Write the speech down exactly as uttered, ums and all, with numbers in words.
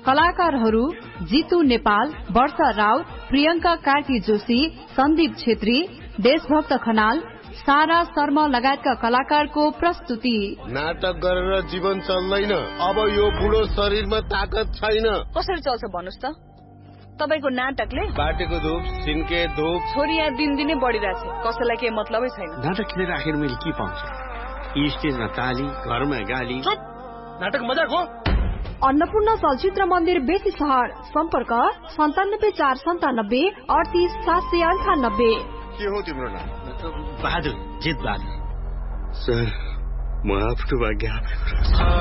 कलाकारहरू जितु नेपाल, वर्षा राउत, प्रियंका कार्की जोशी, सन्दीप छेत्री, देशभक्त खनाल, सारा शर्मा लगायतका कलाकारको प्रस्तुति। नाटक गरेर जीवन चल्दैन, अब यो बुढो शरीरमा ताकत छैन। कसरी चल्छ भन्नुस् त? तपाईको नाटकले बाटेको धूप सिन्के धूप छोरी यहाँ दिनदिनै बढिरहेछ, कसैलाई केही मतलबै छैन। नाटक खेलेर आखिर मैले के पाउँछु? स्टेजमा ताली, घरमा गाली। चुप, नाटक मजाक हो। अन्नपूर्ण चलचित्र मन्दिर बेसी सहर, सम्पर्क सन्तानब्बे चार सन्तानब्बे अडतिस सात सय अन्ठानब्बे। के हो तिम्रो नाम? बहादुर, जित बहादुर। सर, म आफ्नो भाग्य